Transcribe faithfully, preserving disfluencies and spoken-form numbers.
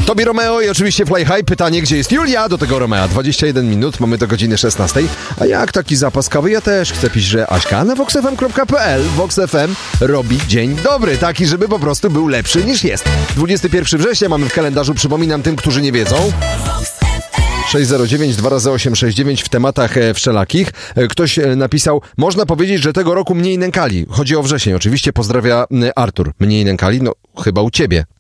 Tobi Romeo i oczywiście Fly High. Pytanie, gdzie jest Julia do tego Romea? dwadzieścia jeden minut, mamy do godziny szesnastej. A jak taki zapas kawy? Ja też chcę, pisze Aśka na vox f m kropka p l. Vox F M robi dzień dobry, taki, żeby po prostu był lepszy niż jest. dwudziestego pierwszego września mamy w kalendarzu, przypominam tym, którzy nie wiedzą. sześć zero dziewięć dwa razy osiem sześć dziewięć w tematach e, wszelakich. E, ktoś e, napisał, można powiedzieć, że tego roku mniej nękali. Chodzi o wrzesień. Oczywiście pozdrawia e, Artur. Mniej nękali? No, chyba u ciebie.